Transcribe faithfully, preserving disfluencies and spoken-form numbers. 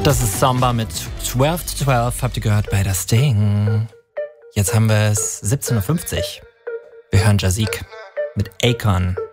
Das ist Samba mit zwölf zu zwölf, habt ihr gehört bei das Ding. Jetzt haben wir es siebzehn Uhr fünfzig. Wir hören Jazik mit Akon.